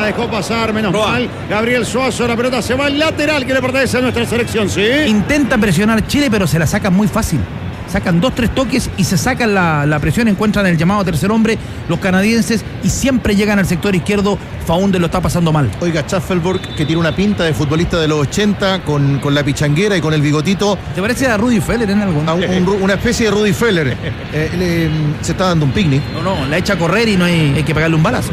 dejó pasar, menos mal. Gabriel Suazo, la pelota se va al lateral que le pertenece a nuestra selección, ¿sí? Intenta presionar Chile, pero se la sacan muy fácil. Sacan 2-3 toques y se sacan la presión, encuentran el llamado tercer hombre los canadienses y siempre llegan al sector izquierdo. Faúndez lo está pasando mal. Oiga, Schaffelburg, que tiene una pinta de futbolista de los 80 con la pichanguera y con el bigotito. ¿Te parece a Rudy Feller en algo? Una especie de Rudy Feller. Se está dando un picnic. No, la echa a correr y no hay que pegarle un balazo.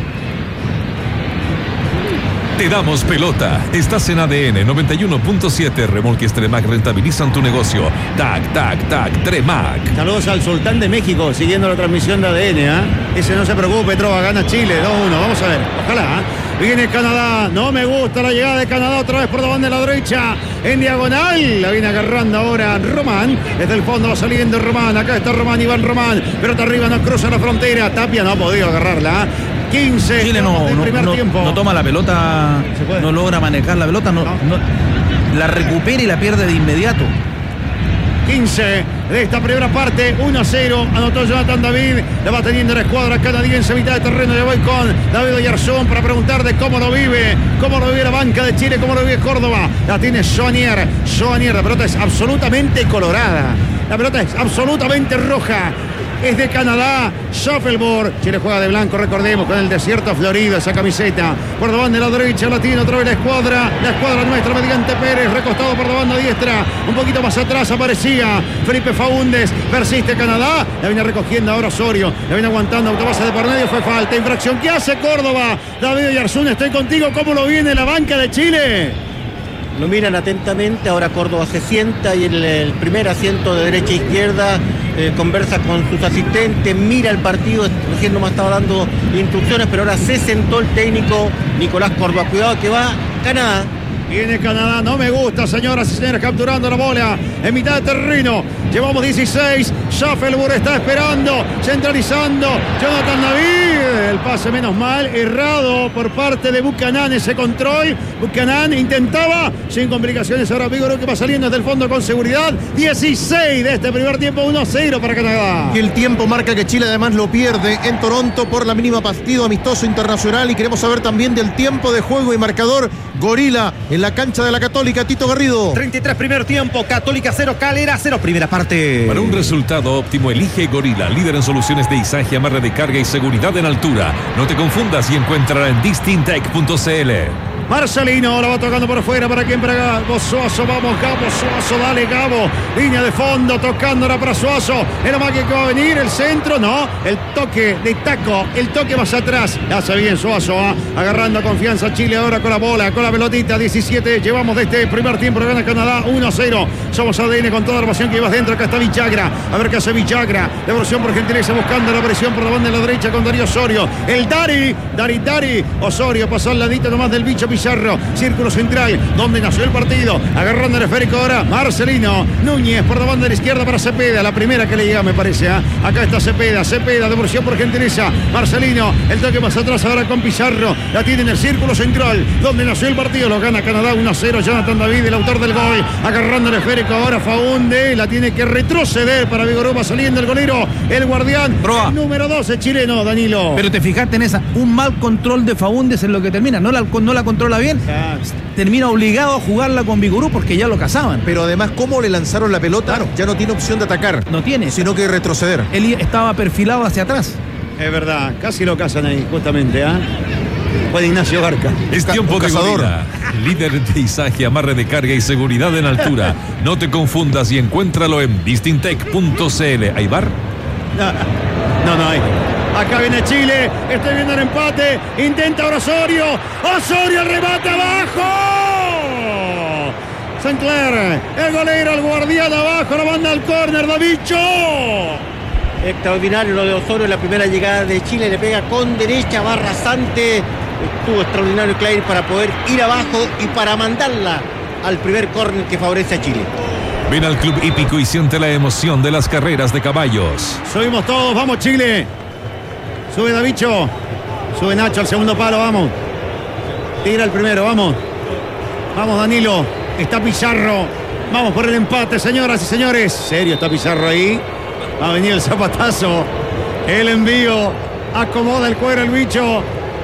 Te damos pelota. Estás en ADN 91.7. Remolques Tremac rentabilizan tu negocio. Tac, Tremac. Saludos al Sultán de México, siguiendo la transmisión de ADN. Ese no se preocupe, Trova, gana Chile, 2-1. Vamos a ver, ojalá. Viene Canadá, no me gusta la llegada de Canadá otra vez por la banda de la derecha, en diagonal, la viene agarrando ahora Román, desde el fondo va saliendo Román, acá está Román, Iván Román, pelota arriba, no cruza la frontera, Tapia no ha podido agarrarla, 15 Chile no toma la pelota, no logra manejar la pelota, no, la recupera y la pierde de inmediato. 15 de esta primera parte, 1-0, anotó Jonathan David, la va teniendo la escuadra canadiense, mitad de terreno, le voy con David Oyarzún para preguntar de cómo lo vive la banca de Chile, cómo lo vive Córdoba, la tiene Joanier, la pelota es absolutamente colorada, la pelota es absolutamente roja. Es de Canadá, Schaffelburg. Chile juega de blanco, recordemos, con el desierto florido, esa camiseta. Por la banda de la derecha la tiene otra vez la escuadra nuestra mediante Pérez, recostado por la banda diestra. Un poquito más atrás aparecía Felipe Faúndez. Persiste Canadá, la viene recogiendo ahora Osorio, la viene aguantando, autobase de por medio, fue falta, infracción. ¿Qué hace Córdoba? David Oyarzún, estoy contigo. ¿Cómo lo viene la banca de Chile? Lo miran atentamente, ahora Córdoba se sienta y en el primer asiento de derecha e izquierda conversa con sus asistentes, mira el partido, recién nomás estaba dando instrucciones, pero ahora se sentó el técnico Nicolás Córdoba. Cuidado que va Canadá. Viene Canadá, no me gusta, señoras y señores, capturando la bola en mitad de terreno. Llevamos 16, Schaffelburg está esperando, centralizando, Jonathan David, el pase menos mal, errado por parte de Buchanan, ese control. Buchanan intentaba, sin complicaciones, ahora Vigoró que va saliendo desde el fondo con seguridad. 16 de este primer tiempo, 1-0 para Canadá. Y el tiempo marca que Chile además lo pierde en Toronto por la mínima partido amistoso internacional, y queremos saber también del tiempo de juego y marcador. Gorila en la cancha de la Católica, Tito Garrido. 33 primer tiempo, Católica 0, Calera 0 primera parte. Para un resultado óptimo elige Gorila, líder en soluciones de izaje, amarre de carga y seguridad en altura. No te confundas y encuéntrala en distintech.cl. Marcelino la va tocando por afuera, para quien, para Gabo Suazo, vamos Gabo Suazo, dale Gabo, línea de fondo, tocándola para Suazo, era más que va a venir, el centro, no, el toque de taco, el toque más atrás, hace bien Suazo, agarrando confianza Chile ahora con la bola, con la pelotita, 17, llevamos de este primer tiempo, lo gana Canadá, 1-0, somos ADN con toda la pasión que llevas dentro, acá está Villagra, a ver qué hace Villagra, devolución por gentileza, buscando la presión por la banda de la derecha con Darío Osorio, el Dari, Osorio pasó al ladito nomás del bicho Pizarro, círculo central, donde nació el partido, agarrando el esférico ahora, Marcelino, Núñez por la banda de la izquierda para Cepeda, la primera que le llega me parece, acá está Cepeda, devolución por gentileza, Marcelino, el toque más atrás ahora con Pizarro, la tiene en el círculo central, donde nació el partido, lo gana Canadá 1-0, Jonathan David, el autor del gol, agarrando el esférico ahora Faúndez, la tiene que retroceder para Vigoró, va saliendo el golero, el guardián, el número 12 chileno, Danilo. Pero te fijaste en esa, un mal control de Faúndez en lo que termina, no la controla bien, termina obligado a jugarla con Vigoró porque ya lo cazaban. Pero además, ¿cómo le lanzaron la pelota? Claro. Ya no tiene opción de atacar. No tiene. Sino que retroceder. Él estaba perfilado hacia atrás. Es verdad, casi lo cazan ahí, justamente, Fue Ignacio Barca. Es tiempo de Gorila, líder de izaje, amarre de carga y seguridad en altura. No te confundas y encuéntralo en distintech.cl. ¿Hay bar? No hay. Acá viene Chile, estoy viendo el empate, intenta ahora Osorio, el remate abajo. Sinclair, el golero, el guardián abajo, la banda al córner, Davicho. Extraordinario lo de Osorio, la primera llegada de Chile, le pega con derecha, va rasante. Estuvo extraordinario Clair para poder ir abajo y para mandarla al primer córner que favorece a Chile. Ven al Club Hípico y siente la emoción de las carreras de caballos. Subimos todos, vamos Chile. Sube Davicho, sube Nacho al segundo palo, vamos. Tira el primero, vamos. Vamos Danilo, está Pizarro. Vamos por el empate, señoras y señores. Serio está Pizarro ahí. Va a venir el zapatazo. El envío. Acomoda el cuero el bicho.